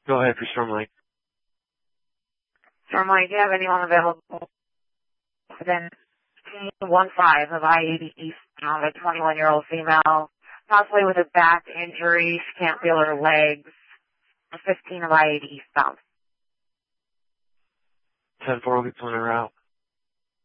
Go ahead for Storm Lake. Storm Lake, do you have anyone available? Then 1-5 of I-80 eastbound, a 21-year-old female, possibly with a back injury. She can't feel her legs. 15 of I-80 eastbound. 10-4 will be pulling her out.